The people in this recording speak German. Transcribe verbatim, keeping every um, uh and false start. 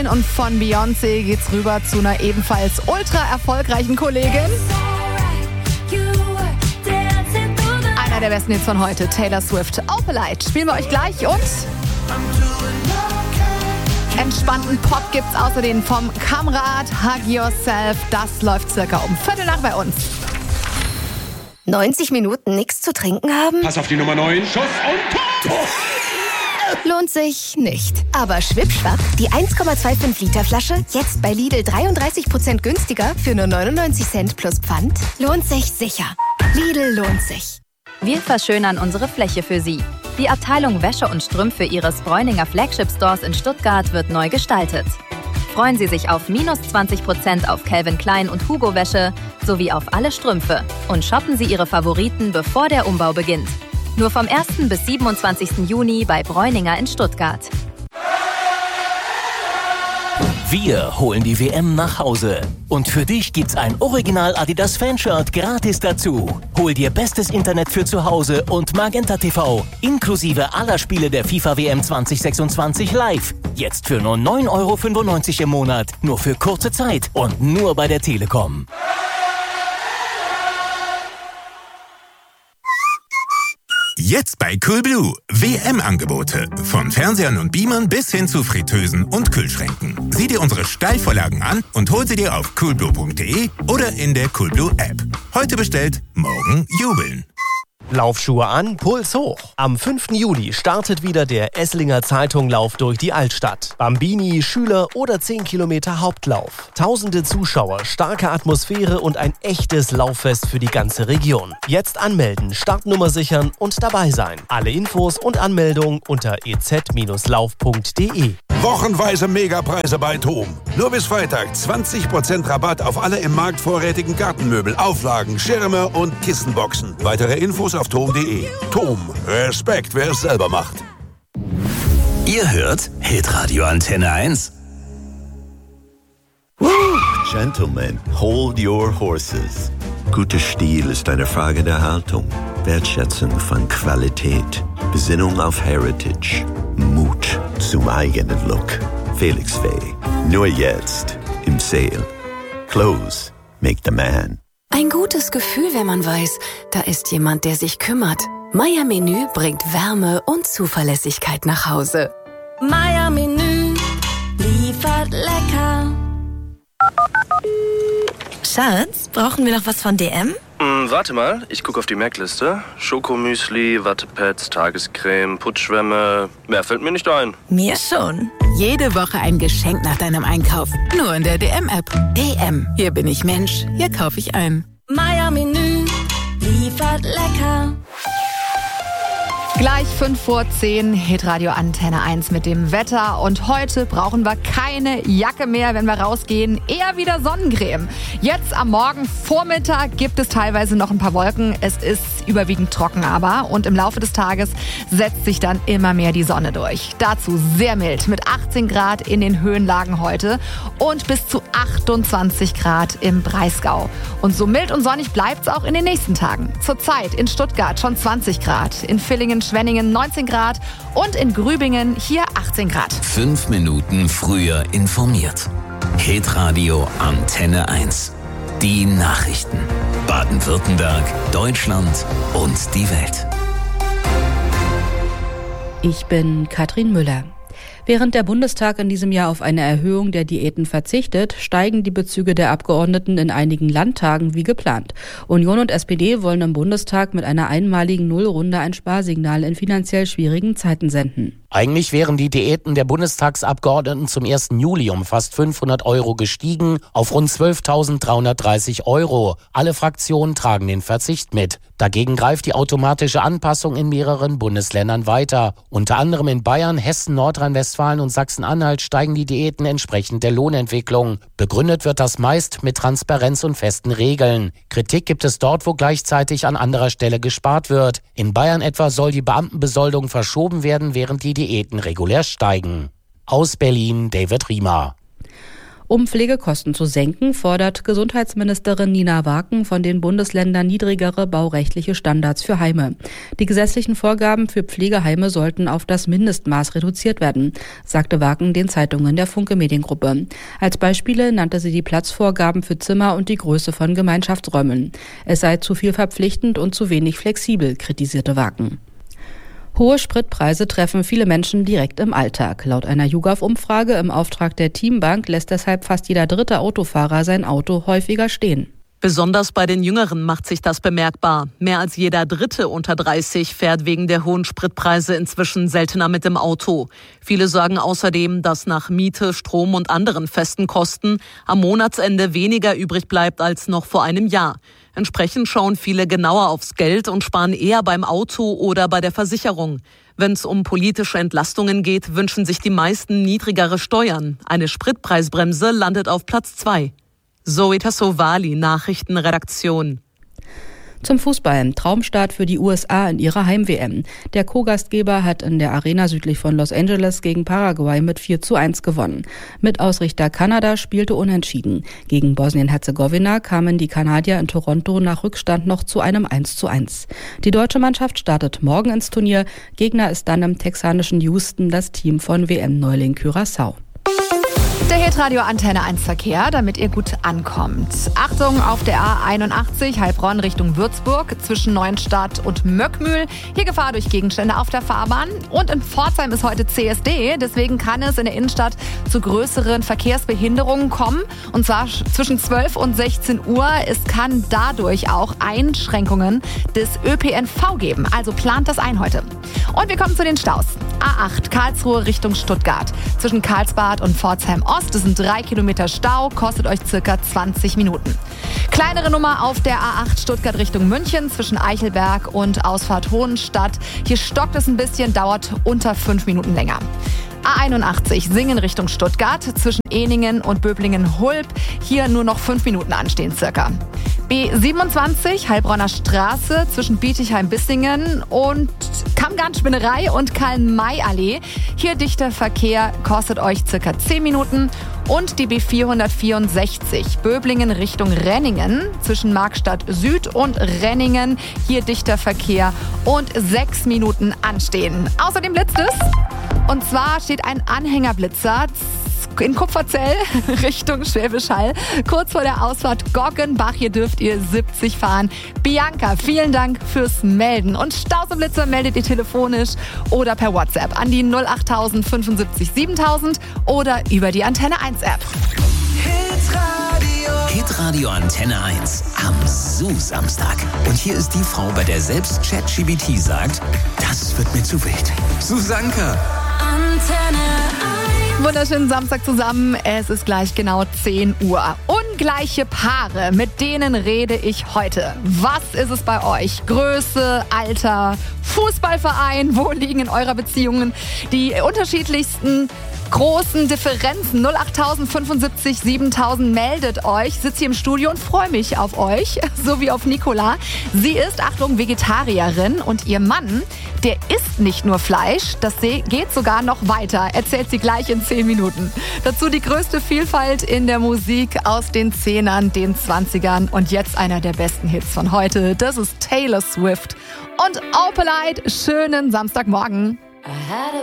zehn und von Beyoncé geht's rüber zu einer ebenfalls ultra erfolgreichen Kollegin. Einer der besten Hits von heute, Taylor Swift, Opalite. Spielen wir euch gleich und entspannten Pop gibt's außerdem vom Kamrad, Hug Yourself. Das läuft circa um Viertel nach bei uns. neunzig Minuten nichts zu trinken haben? Pass auf die Nummer neun, Schuss und Tor! Lohnt sich nicht. Aber Schwippschwapp, die eins Komma fünfundzwanzig Liter Flasche, jetzt bei Lidl dreiunddreißig Prozent günstiger für nur neunundneunzig Cent plus Pfand, lohnt sich sicher. Lidl lohnt sich. Wir verschönern unsere Fläche für Sie. Die Abteilung Wäsche und Strümpfe Ihres Bräuninger Flagship Stores in Stuttgart wird neu gestaltet. Freuen Sie sich auf minus zwanzig Prozent auf Calvin Klein und Hugo Wäsche sowie auf alle Strümpfe und shoppen Sie Ihre Favoriten, bevor der Umbau beginnt. Nur vom ersten bis siebenundzwanzigsten Juni bei Bräuninger in Stuttgart. Wir holen die W M nach Hause. Und für dich gibt's ein Original Adidas Fanshirt gratis dazu. Hol dir bestes Internet für zu Hause und Magenta T V inklusive aller Spiele der FIFA W M zwanzig sechsundzwanzig live. Jetzt für nur neun Euro fünfundneunzig im Monat. Nur für kurze Zeit und nur bei der Telekom. Jetzt bei Coolblue. W M-Angebote. Von Fernsehern und Beamern bis hin zu Fritteusen und Kühlschränken. Sieh dir unsere Steilvorlagen an und hol sie dir auf coolblue punkt de oder in der Coolblue-App. Heute bestellt, morgen jubeln. Laufschuhe an, Puls hoch. Am fünften Juli startet wieder der Esslinger Zeitung-Lauf durch die Altstadt. Bambini, Schüler oder zehn Kilometer Hauptlauf. Tausende Zuschauer, starke Atmosphäre und ein echtes Lauffest für die ganze Region. Jetzt anmelden, Startnummer sichern und dabei sein. Alle Infos und Anmeldung unter e z lauf punkt de. Wochenweise Megapreise bei Thom. Nur bis Freitag zwanzig Prozent Rabatt auf alle im Markt vorrätigen Gartenmöbel, Auflagen, Schirme und Kissenboxen. Weitere Infos auf thom punkt de. Thom. Respekt, wer es selber macht. Ihr hört Hitradio Antenne eins. Gentlemen, hold your horses. Guter Stil ist eine Frage der Haltung, Wertschätzung von Qualität, Besinnung auf Heritage, Mut zum eigenen Look. Felix Faye, nur jetzt im Sale. Clothes make the man. Ein gutes Gefühl, wenn man weiß, da ist jemand, der sich kümmert. Meier Menü bringt Wärme und Zuverlässigkeit nach Hause. Meier Menü liefert lecker. Schatz, brauchen wir noch was von D M? Hm, warte mal, ich gucke auf die Merkliste. Schokomüsli, Wattepads, Tagescreme, Putzschwämme. Mehr fällt mir nicht ein. Mir schon. Jede Woche ein Geschenk nach deinem Einkauf. Nur in der D M-App. D M. Hier bin ich Mensch. Hier kaufe ich ein. Meier Menü liefert lecker. Gleich fünf vor zehn, Hitradio Antenne eins mit dem Wetter. Und heute brauchen wir keine Jacke mehr, wenn wir rausgehen. Eher wieder Sonnencreme. Jetzt am Morgen Vormittag gibt es teilweise noch ein paar Wolken. Es ist überwiegend trocken aber. Und im Laufe des Tages setzt sich dann immer mehr die Sonne durch. Dazu sehr mild mit achtzehn Grad in den Höhenlagen heute und bis zu achtundzwanzig Grad im Breisgau. Und so mild und sonnig bleibt es auch in den nächsten Tagen. Zurzeit in Stuttgart schon zwanzig Grad, in Villingen, Schwenningen neunzehn Grad und in Grübingen hier achtzehn Grad. Fünf Minuten früher informiert. Hitradio Antenne eins. Die Nachrichten. Baden-Württemberg, Deutschland und die Welt. Ich bin Katrin Müller. Während der Bundestag in diesem Jahr auf eine Erhöhung der Diäten verzichtet, steigen die Bezüge der Abgeordneten in einigen Landtagen wie geplant. Union und S P D wollen im Bundestag mit einer einmaligen Nullrunde ein Sparsignal in finanziell schwierigen Zeiten senden. Eigentlich wären die Diäten der Bundestagsabgeordneten zum ersten Juli um fast fünfhundert Euro gestiegen auf rund zwölftausenddreihundertdreißig Euro. Alle Fraktionen tragen den Verzicht mit. Dagegen greift die automatische Anpassung in mehreren Bundesländern weiter. Unter anderem in Bayern, Hessen, Nordrhein-Westfalen und Sachsen-Anhalt steigen die Diäten entsprechend der Lohnentwicklung. Begründet wird das meist mit Transparenz und festen Regeln. Kritik gibt es dort, wo gleichzeitig an anderer Stelle gespart wird. In Bayern etwa soll die Beamtenbesoldung verschoben werden, während die Diäten regulär steigen. Aus Berlin, David Riemer. Um Pflegekosten zu senken, fordert Gesundheitsministerin Nina Waken von den Bundesländern niedrigere baurechtliche Standards für Heime. Die gesetzlichen Vorgaben für Pflegeheime sollten auf das Mindestmaß reduziert werden, sagte Waken den Zeitungen der Funke Mediengruppe. Als Beispiele nannte sie die Platzvorgaben für Zimmer und die Größe von Gemeinschaftsräumen. Es sei zu viel verpflichtend und zu wenig flexibel, kritisierte Waken. Hohe Spritpreise treffen viele Menschen direkt im Alltag. Laut einer YouGov-Umfrage im Auftrag der Teambank lässt deshalb fast jeder dritte Autofahrer sein Auto häufiger stehen. Besonders bei den Jüngeren macht sich das bemerkbar. Mehr als jeder Dritte unter dreißig fährt wegen der hohen Spritpreise inzwischen seltener mit dem Auto. Viele sagen außerdem, dass nach Miete, Strom und anderen festen Kosten am Monatsende weniger übrig bleibt als noch vor einem Jahr. Entsprechend schauen viele genauer aufs Geld und sparen eher beim Auto oder bei der Versicherung. Wenn es um politische Entlastungen geht, wünschen sich die meisten niedrigere Steuern. Eine Spritpreisbremse landet auf Platz zwei. Zoe Tassovali, Nachrichtenredaktion. Zum Fußball. Traumstart für die U S A in ihrer Heim-W M. Der Co-Gastgeber hat in der Arena südlich von Los Angeles gegen Paraguay mit vier zu eins gewonnen. Mitausrichter Kanada spielte unentschieden. Gegen Bosnien-Herzegowina kamen die Kanadier in Toronto nach Rückstand noch zu einem eins zu eins. Die deutsche Mannschaft startet morgen ins Turnier. Gegner ist dann im texanischen Houston das Team von W M-Neuling Curaçao. Der Hitradio Antenne eins Verkehr, damit ihr gut ankommt. Achtung auf der A einundachtzig Heilbronn Richtung Würzburg zwischen Neuenstadt und Möckmühl. Hier Gefahr durch Gegenstände auf der Fahrbahn. Und in Pforzheim ist heute C S D. Deswegen kann es in der Innenstadt zu größeren Verkehrsbehinderungen kommen. Und zwar zwischen zwölf und sechzehn Uhr. Es kann dadurch auch Einschränkungen des Ö P N V geben. Also plant das ein heute. Und wir kommen zu den Staus. A acht Karlsruhe Richtung Stuttgart. Zwischen Karlsbad und Pforzheim Ost. Das sind drei Kilometer Stau, kostet euch circa zwanzig Minuten. Kleinere Nummer auf der A acht Stuttgart Richtung München zwischen Eichelberg und Ausfahrt Hohenstadt. Hier stockt es ein bisschen, dauert unter fünf Minuten länger. A einundachtzig Singen Richtung Stuttgart zwischen Ehningen und Böblingen-Hulb. Hier nur noch fünf Minuten anstehen circa. B siebenundzwanzig Heilbronner Straße zwischen Bietigheim-Bissingen und Kammgarn-Spinnerei und Karl-May-Allee. Hier dichter Verkehr, kostet euch circa zehn Minuten. Und die B vierhundertvierundsechzig Böblingen Richtung Renningen zwischen Markstadt Süd und Renningen. Hier dichter Verkehr und sechs Minuten anstehen. Außerdem blitzt es. Und zwar steht ein Anhängerblitzer in Kupferzell Richtung Schwäbisch Hall. Kurz vor der Ausfahrt Goggenbach. Hier dürft ihr siebzig fahren. Bianca, vielen Dank fürs Melden. Und Staus und Blitzer meldet ihr telefonisch oder per WhatsApp an die null acht null null fünfundsiebzig siebentausend oder über die Antenne eins App. Hitradio. Hitradio Antenne eins am Su-Samstag. Und hier ist die Frau, bei der selbst ChatGPT sagt, das wird mir zu wild. Susanka. Antenne eins. Wunderschönen Samstag zusammen. Es ist gleich genau zehn Uhr. Ungleiche Paare, mit denen rede ich heute. Was ist es bei euch? Größe, Alter, Fußballverein, wo liegen in eurer Beziehungen die unterschiedlichsten großen Differenzen? null acht null null fünfundsiebzig siebentausend meldet euch. Sitze hier im Studio und freue mich auf euch, so wie auf Nicola. Sie ist, Achtung, Vegetarierin und ihr Mann, der isst nicht nur Fleisch, das geht sogar noch weiter. Erzählt sie gleich in zehn Minuten. Dazu die größte Vielfalt in der Musik aus den Zehnern, den Zwanzigern und jetzt einer der besten Hits von heute. Das ist Taylor Swift und Opalite. Schönen Samstagmorgen.